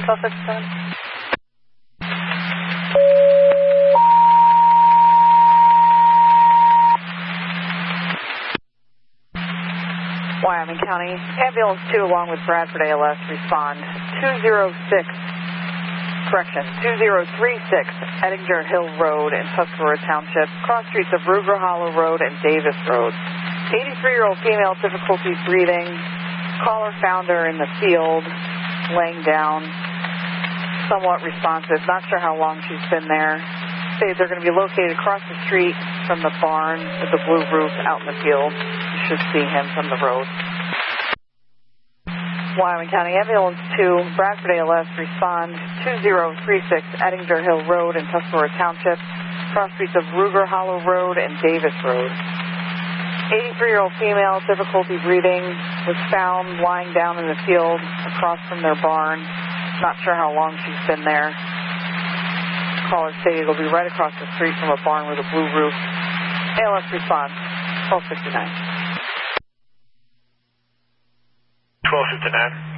1257. Wyoming County, ambulance 2 along with Bradford ALS respond 236, correction, 2036 Ettinger Hill Road in Tuscarora Township, cross streets of Ruger Hollow Road and Davis Road. 83-year-old female, difficulty breathing, caller found her in the field, laying down, somewhat responsive, not sure how long she's been there. Say they're going to be located across the street from the barn with the blue roof out in the field. You should see him from the road. Wyoming County Ambulance 2, Bradford ALS, respond 2036 Ettinger Hill Road in Tuscarora Township, cross streets of Ruger Hollow Road and Davis Road. 83-year-old female, difficulty breathing, was found lying down in the field across from their barn. Not sure how long she's been there. Caller stated it'll be right across the street from a barn with a blue roof. ALS response, 1259. 1259.